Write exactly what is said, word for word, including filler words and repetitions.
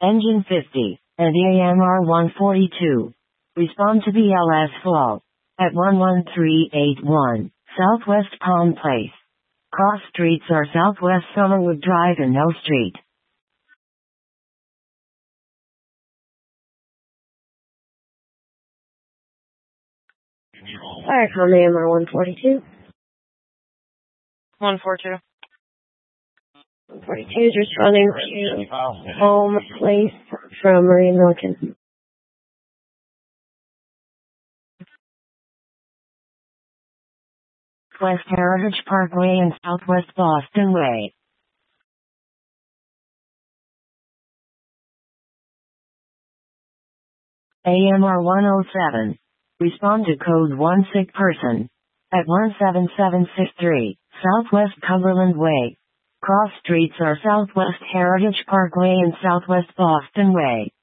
Engine fifty, and A M R one forty-two. Respond to B L S fault at one one three eight one, Southwest Palm Place. Cross streets are Southwest Summerwood Drive and No Street. Viacom A M R one forty-two. one four two. one forty-two is responding to Home Place from Marine Milton. West Heritage Parkway and Southwest Boston Way. A M R one oh seven. Respond to code one sick person at one seven seven six three, Southwest Cumberland Way. Cross streets are Southwest Heritage Parkway and Southwest Boston Way.